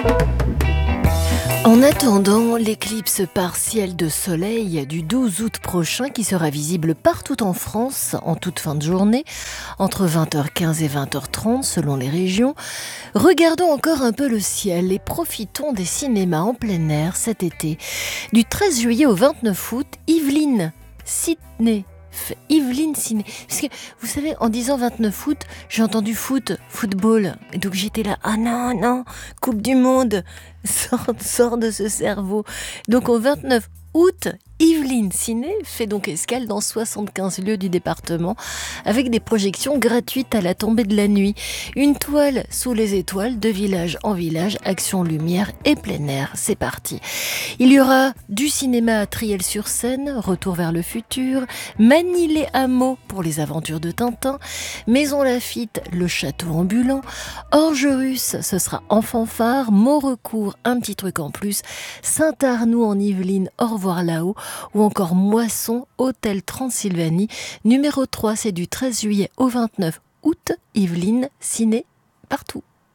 En attendant l'éclipse partielle de soleil du 12 août prochain qui sera visible partout en France en toute fin de journée, entre 20h15 et 20h30 selon les régions, regardons encore un peu le ciel et profitons des cinémas en plein air cet été. Du 13 juillet au 29 août, Yveline Ciné. Yveline Ciné. Parce que, vous savez, en disant 29 août, j'ai entendu football. Et donc j'étais là, ah non, Coupe du Monde, sors de ce cerveau. Donc au 29 août, Yveline Ciné fait donc escale dans 75 lieux du département avec des projections gratuites à la tombée de la nuit. Une toile sous les étoiles, de village en village, action lumière et plein air. C'est parti. Il y aura du cinéma à Triel-sur-Seine, Retour vers le futur, Manille-les-Hameaux pour les aventures de Tintin, Maison Lafitte, le château ambulant, Orgerus, ce sera en fanfare, Maurecourt, un petit truc en plus, Saint-Arnoux en Yvelines, Au revoir là-haut, ou encore Moisson, Hôtel Transylvanie. Numéro 3, c'est du 13 juillet au 29 août, Yveline, ciné, partout.